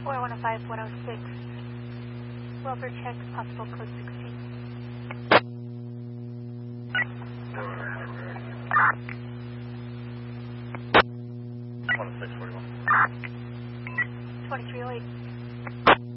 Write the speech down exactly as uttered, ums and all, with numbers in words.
four one five one oh six. Welfare check, possible code sixteen. one oh six forty-one. twenty-three oh eight.